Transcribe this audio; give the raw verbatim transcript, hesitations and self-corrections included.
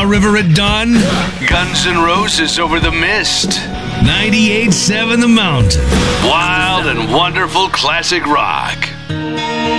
River at dawn. Guns N' Roses over the mist. ninety-eight point seven The Mountain. Wild and wonderful classic rock.